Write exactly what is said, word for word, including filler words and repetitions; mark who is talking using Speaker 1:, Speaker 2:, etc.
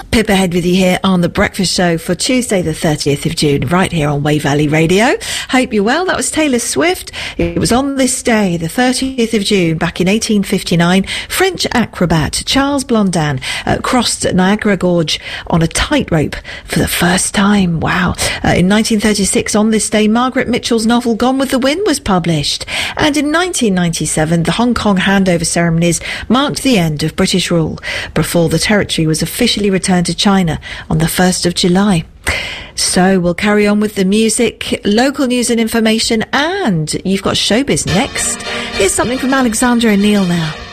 Speaker 1: Pip ahead with you here on The Breakfast Show for Tuesday the thirtieth of June, right here on Wave Valley Radio. Hope you're well. That was Taylor Swift. It was on this day, the thirtieth of June, back in eighteen fifty-nine, French acrobat Charles Blondin uh, crossed Niagara Gorge on a tightrope for the first time. Wow. Uh, in nineteen thirty-six, on this day, Margaret Mitchell's novel Gone with the Wind was published. And in nineteen ninety-seven, the Hong Kong handover ceremonies marked the end of British rule before the territory was officially returned to China on the first of July. So we'll carry on with the music, local news and information, and you've got showbiz next. Here's something from Alexander O'Neill now.